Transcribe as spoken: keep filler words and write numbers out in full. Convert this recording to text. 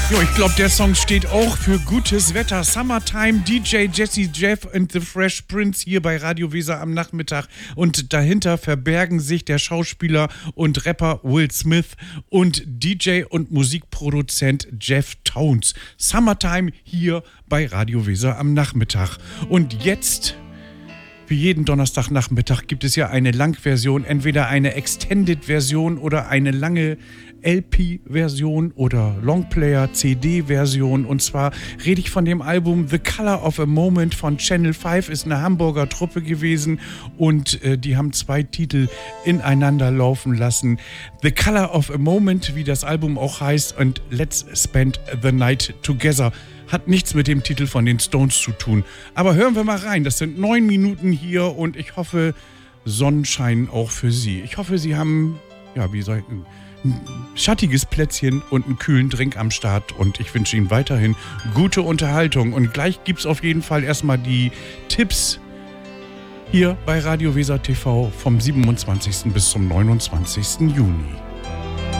Jo, ich glaube, der Song steht auch für gutes Wetter. Summertime, D J Jesse Jeff and the Fresh Prince hier bei Radio Weser am Nachmittag. Und dahinter verbergen sich der Schauspieler und Rapper Will Smith und D J und Musikproduzent Jeff Towns. Summertime hier bei Radio Weser am Nachmittag. Und jetzt... Wie jeden Donnerstagnachmittag gibt es ja eine Langversion, entweder eine Extended-Version oder eine lange L P-Version oder Longplayer-C D-Version. Und zwar rede ich von dem Album The Color of a Moment von Channel fünf, ist eine Hamburger Truppe gewesen und äh, die haben zwei Titel ineinander laufen lassen. The Color of a Moment, wie das Album auch heißt, und Let's Spend the Night Together. Hat nichts mit dem Titel von den Stones zu tun. Aber hören wir mal rein. Das sind neun Minuten hier und ich hoffe, Sonnenschein auch für Sie. Ich hoffe, Sie haben, ja, wie soll ich, ein schattiges Plätzchen und einen kühlen Drink am Start. Und ich wünsche Ihnen weiterhin gute Unterhaltung. Und gleich gibt es auf jeden Fall erstmal die Tipps hier bei Radio Weser T V vom siebenundzwanzigsten bis zum neunundzwanzigsten Juni.